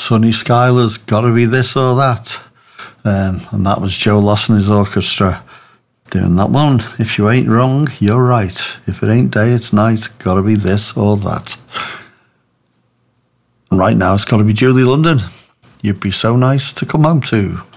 Sonny Schuyler's Gotta Be This or That. And that was Joe Loss and his orchestra doing that one. If you ain't wrong, you're right. If it ain't day, it's night. Gotta be this or that. And right now, it's gotta be Julie London. You'd be so nice to come home to.